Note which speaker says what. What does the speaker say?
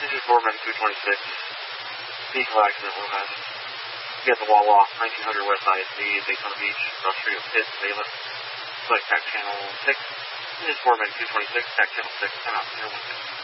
Speaker 1: Engine 4, Medic 226. Vehicle accident, Rojas. Get the Wawa, 1900 West ISD, Daytona Beach, Cross Street of Pitt, Salem. Select TAC Channel 6. Engine 4, Medic 226, TAC Channel 6, 10 out 016.